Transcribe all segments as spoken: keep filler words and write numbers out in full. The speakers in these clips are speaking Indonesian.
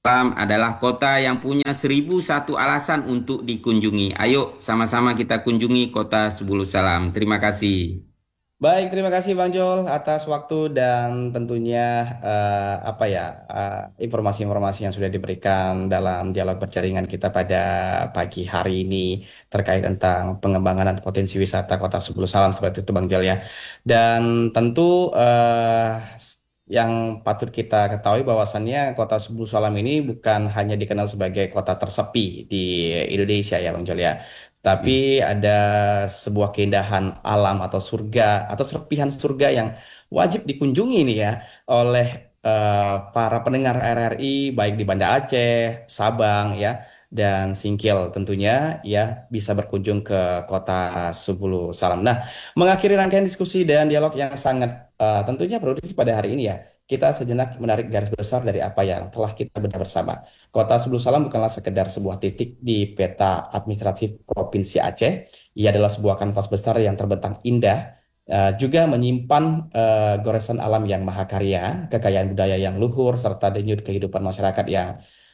Salam adalah kota yang punya seribu satu alasan untuk dikunjungi. Ayo sama-sama kita kunjungi kota Sebulu Salam. Terima kasih. Baik, terima kasih Bang Jol atas waktu dan tentunya eh, apa ya eh, informasi-informasi yang sudah diberikan dalam dialog berjaringan kita pada pagi hari ini terkait tentang pengembangan dan potensi wisata Kota Sebulu Salam seperti itu Bang Jol ya. Dan tentu eh, yang patut kita ketahui bahwasannya Kota Sebulu Salam ini bukan hanya dikenal sebagai kota tersepi di Indonesia ya Bang Jol ya. Tapi Ya. ada sebuah keindahan alam atau surga atau serpihan surga yang wajib dikunjungi nih ya oleh eh, para pendengar R R I baik di Banda Aceh, Sabang ya dan Singkil tentunya ya bisa berkunjung ke kota Sebulu Salam. Nah, mengakhiri rangkaian diskusi dan dialog yang sangat eh, tentunya produktif pada hari ini ya. Kita sejenak menarik garis besar dari apa yang telah kita bedah bersama. Kota Sebulu Salam bukanlah sekedar sebuah titik di peta administratif Provinsi Aceh. Ia adalah sebuah kanvas besar yang terbentang indah, eh, juga menyimpan eh, goresan alam yang mahakarya, kekayaan budaya yang luhur, serta denyut kehidupan masyarakat yang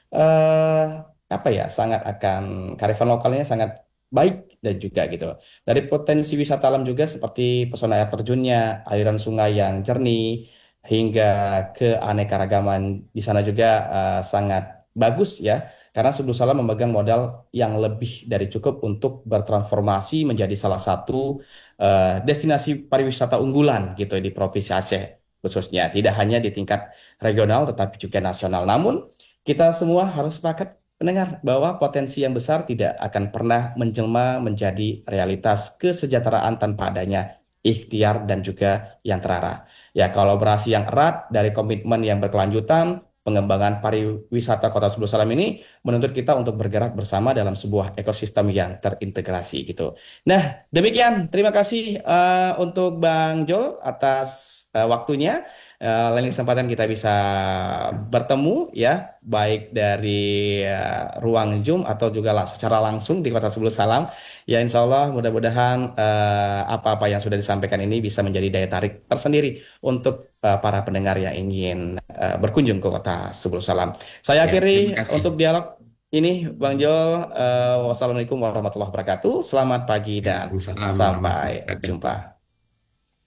eh, apa ya sangat akan kearifan lokalnya sangat baik dan juga gitu. Dari potensi wisata alam juga seperti pesona air terjunnya, aliran sungai yang jernih, hingga keanekaragaman di sana juga eh, sangat bagus ya, karena Subdul Salam memegang modal yang lebih dari cukup untuk bertransformasi menjadi salah satu eh, destinasi pariwisata unggulan gitu di Provinsi Aceh khususnya, tidak hanya di tingkat regional tetapi juga nasional. Namun kita semua harus sepakat mendengar bahwa potensi yang besar tidak akan pernah menjelma menjadi realitas kesejahteraan tanpa adanya ikhtiar dan juga yang terarah. Ya, kolaborasi yang erat dari komitmen yang berkelanjutan, pengembangan pariwisata Kota Sebulu Salam ini menuntut kita untuk bergerak bersama dalam sebuah ekosistem yang terintegrasi gitu. Nah, demikian. Terima kasih eh, untuk Bang Jol atas eh, waktunya. Eh, lain kesempatan kita bisa bertemu ya, baik dari eh, ruang Zoom atau juga lah secara langsung di Kota Sebulu Salam. Ya, insya Allah mudah-mudahan eh, apa-apa yang sudah disampaikan ini bisa menjadi daya tarik tersendiri untuk eh, para pendengar yang ingin eh, berkunjung ke Kota Sebulu Salam. Saya Ya, terima akhiri kasih. untuk dialog ini, Bang Jol. Eh, wassalamualaikum warahmatullahi wabarakatuh. Selamat pagi dan Waalaikumsalam warahmatullahi sampai wabarakatuh. jumpa.